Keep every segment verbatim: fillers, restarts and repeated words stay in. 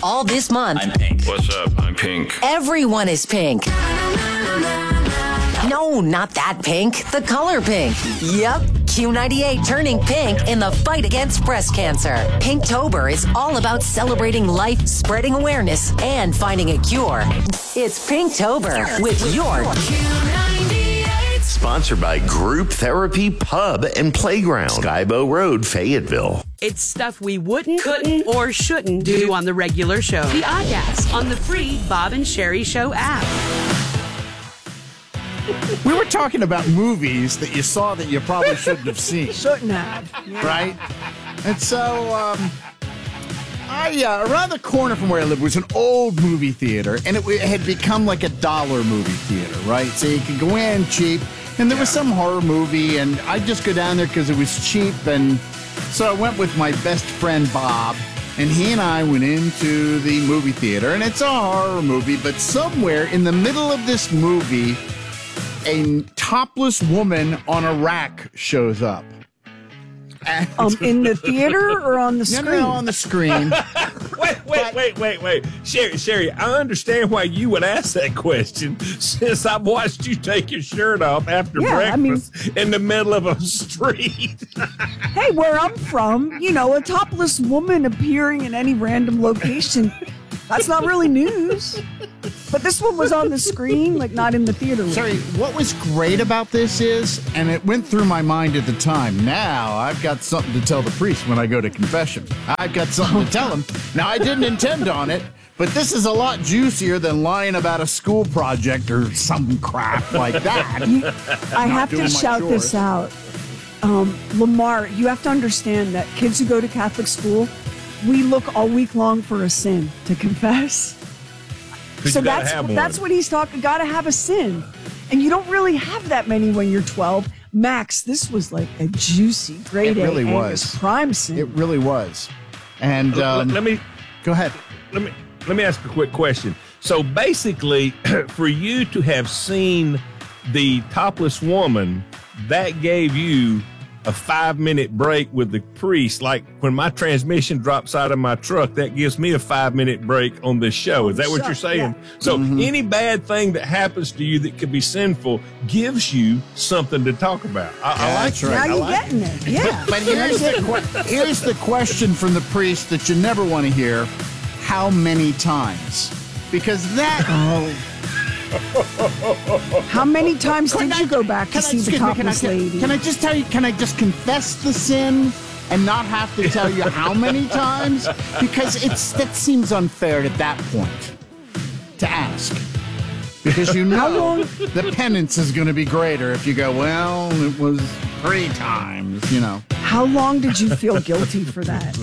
all this month. I'm Pink. What's up? I'm Pink. Everyone is pink. No, not that pink. The color pink. Yep. Q ninety-eight turning pink in the fight against breast cancer. Pinktober is all about celebrating life, spreading awareness, and finding a cure. It's Pinktober with your Q ninety-eight. Sponsored by Group Therapy Pub and Playground, Skybow Road, Fayetteville. It's stuff we wouldn't, couldn't, or shouldn't do on the regular show. The Oddcast on the free Bob and Sherry Show app. We were talking about movies that you saw that you probably shouldn't have seen. Shouldn't have. Yeah. Right? And so, um, I, uh, around the corner from where I live was an old movie theater, and it, it had become like a dollar movie theater, right? So you could go in cheap, and there was some horror movie, and I'd just go down there because it was cheap, and so I went with my best friend, Bob, and he and I went into the movie theater, and it's a horror movie, but somewhere in the middle of this movie, a topless woman on a rack shows up. And um, in the theater or on the screen? No, no, on the screen. wait, wait, wait, wait, wait. Sherry, Sherry, I understand why you would ask that question since I've watched you take your shirt off after yeah, breakfast I mean, in the middle of a street. Hey, where I'm from, you know, a topless woman appearing in any random location, that's not really news. But this one was on the screen, like not in the theater. Sorry, what was great about this is, and it went through my mind at the time, now I've got something to tell the priest when I go to confession. I've got something to tell him. Now, I didn't intend on it, but this is a lot juicier than lying about a school project or some crap like that. You, I have to shout chores. this out. Um, Lamar, you have to understand that kids who go to Catholic school, we look all week long for a sin to confess. So that's that's what he's talking. Got to have a sin, and you don't really have that many when you're twelve. Max, this was like a juicy, great it really A was prime sin. It really was. And um, let, let me go ahead. Let me let me ask a quick question. So basically, for you to have seen the topless woman, that gave you a five minute break with the priest. Like when my transmission drops out of my truck, that gives me a five minute break on this show. Is that what you're saying? Yeah. So mm-hmm. any bad thing that happens to you that could be sinful gives you something to talk about. I, yeah, I like that's right. Now you're like getting it. Yeah. But here's the, here's the question from the priest that you never want to hear. How many times? Because that... Oh. How many times did I, you go back to see the topless me, can I, lady? Can I just tell you, can I just confess the sin and not have to tell you how many times? Because it's that seems unfair at that point to ask. Because you know the penance is going to be greater if you go, well, it was three times, you know. How long did you feel guilty for that?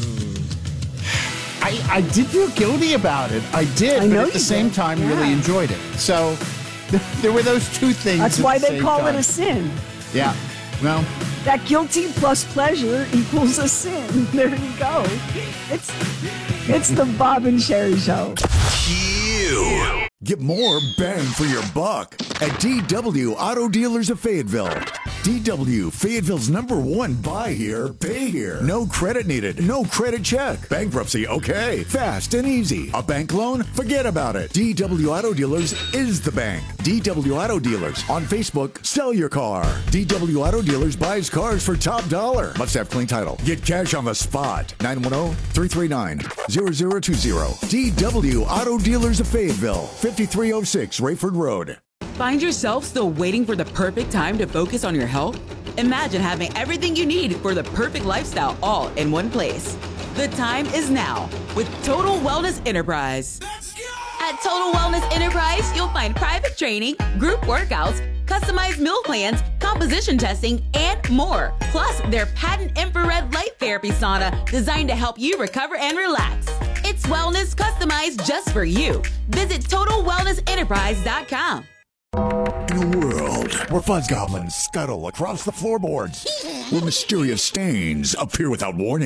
I, I did feel guilty about it. I did, I but at the you same did. time, yeah. really enjoyed it. So th- there were those two things. That's why the they call time. it a sin. Yeah. Well, that guilty plus pleasure equals a sin. There you go. It's it's the Bob and Sherry Show. You get more bang for your buck at D W Auto Dealers of Fayetteville. D W, Fayetteville's number one buy here, pay here. No credit needed, no credit check. Bankruptcy, okay. Fast and easy. A bank loan? Forget about it. D W Auto Dealers is the bank. D W Auto Dealers. On Facebook, sell your car. D W Auto Dealers buys cars for top dollar. Must have clean title. Get cash on the spot. nine one zero, three three nine, zero zero two zero. D W Auto Dealers of Fayetteville, fifty-three oh six Rayford Road. Find yourself still waiting for the perfect time to focus on your health? Imagine having everything you need for the perfect lifestyle all in one place. The time is now with Total Wellness Enterprise. Let's go! At Total Wellness Enterprise, you'll find private training, group workouts, customized meal plans, composition testing, and more. Plus, their patent infrared light therapy sauna designed to help you recover and relax. It's wellness customized just for you. Visit total wellness enterprise dot com. In a world where fuzz goblins scuttle across the floorboards, where mysterious stains appear without warning,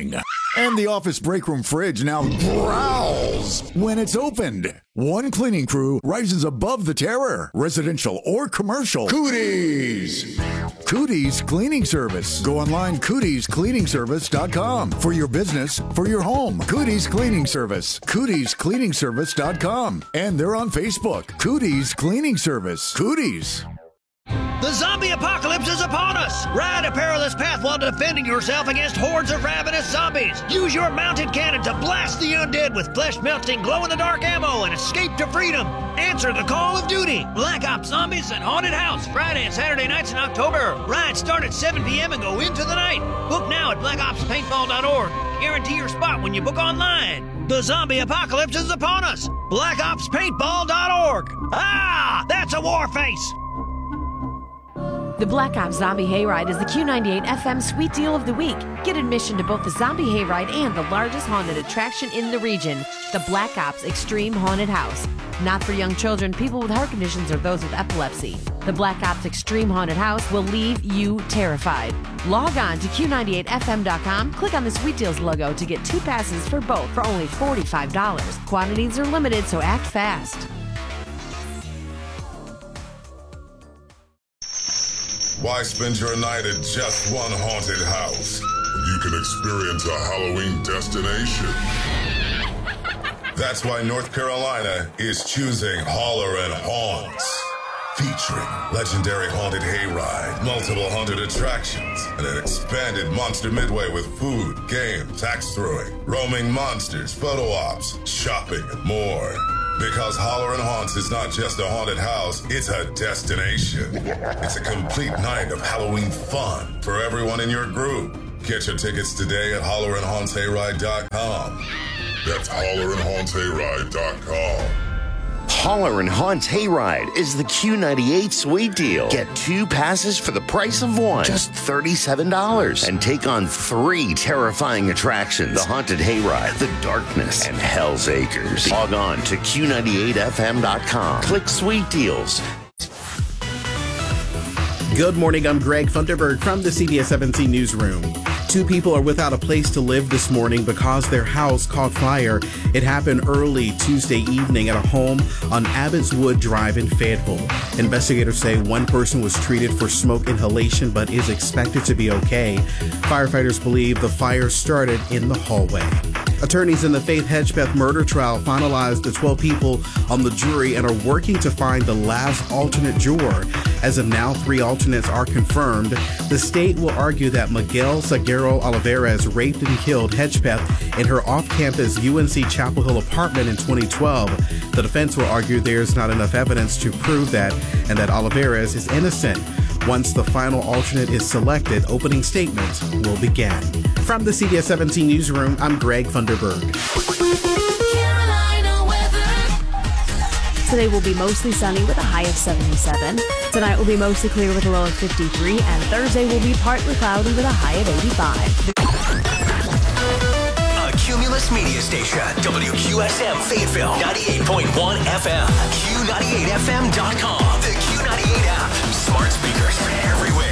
And the office break room fridge now growls when it's opened. One cleaning crew rises above the terror, residential or commercial. Cooties! Cooties Cleaning Service. Go online, cooties cleaning service dot com. For your business, for your home. Cooties Cleaning Service. cooties cleaning service dot com. And they're on Facebook. Cooties Cleaning Service. Cooties. The zombie apocalypse is upon us! Ride a perilous path while defending yourself against hordes of ravenous zombies. Use your mounted cannon to blast the undead with flesh-melting, glow-in-the-dark ammo and escape to freedom. Answer the call of duty. Black Ops Zombies and Haunted House, Friday and Saturday nights in October. Rides start at seven p.m. and go into the night. Book now at black ops paintball dot org. Guarantee your spot when you book online. The zombie apocalypse is upon us. black ops paintball dot org. Ah, that's a war face. The Black Ops Zombie Hayride is the Q ninety-eight F M Sweet Deal of the Week. Get admission to both the Zombie Hayride and the largest haunted attraction in the region, the Black Ops Extreme Haunted House. Not for young children, people with heart conditions, or those with epilepsy. The Black Ops Extreme Haunted House will leave you terrified. Log on to Q ninety-eight F M dot com, click on the Sweet Deals logo to get two passes for both for only forty-five dollars. Quantities are limited, so act fast. Why spend your night at just one haunted house when you can experience a Halloween destination? That's why North Carolina is choosing Holler and Haunts. Featuring legendary haunted hayride, multiple haunted attractions, and an expanded Monster Midway with food, games, axe throwing, roaming monsters, photo ops, shopping, and more. Because Holler and Haunts is not just a haunted house, it's a destination. It's a complete night of Halloween fun for everyone in your group. Get your tickets today at holler and haunts hayride dot com. That's holler and haunts hayride dot com. Holler and Haunts Hayride is the Q ninety-eight Sweet Deal. Get two passes for the price of one, just thirty-seven dollars, and take on three terrifying attractions: the Haunted Hayride, the Darkness, and Hell's Acres. Log on to Q ninety-eight F M dot com. Click Sweet Deals. Good morning, I'm Greg Funderburg from the C B S seventeen Newsroom. Two people are without a place to live this morning because their house caught fire. It happened early Tuesday evening at a home on Abbott's Wood Drive in Fayetteville. Investigators say one person was treated for smoke inhalation but is expected to be okay. Firefighters believe the fire started in the hallway. Attorneys in the Faith Hedgepeth murder trial finalized the twelve people on the jury and are working to find the last alternate juror. As of now, three alternates are confirmed. The state will argue that Miguel Seguero Olivares raped and killed Hedgepeth in her off-campus U N C Chapel Hill apartment in twenty twelve. The defense will argue there's not enough evidence to prove that and that Olivares is innocent. Once the final alternate is selected, opening statements will begin. From the C B S seventeen Newsroom, I'm Greg Funderburg. Carolina weather. Today will be mostly sunny with a high of seventy-seven. Tonight will be mostly clear with a low of fifty-three, and Thursday will be partly cloudy with a high of eighty-five. A Cumulus Media Station, W Q S M Fayetteville, ninety-eight point one F M, Q ninety-eight F M dot com, the Q ninety-eight app, smart speakers everywhere.